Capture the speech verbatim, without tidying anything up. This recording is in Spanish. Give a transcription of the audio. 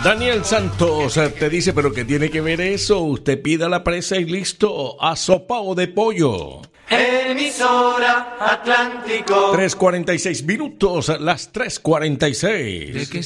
Daniel Santos te dice, pero ¿qué tiene que ver eso? Usted pida la presa y listo, asopao de pollo. Emisora Atlántico. tres cuarenta y seis minutos, las tres cuarenta y seis. ¿De qué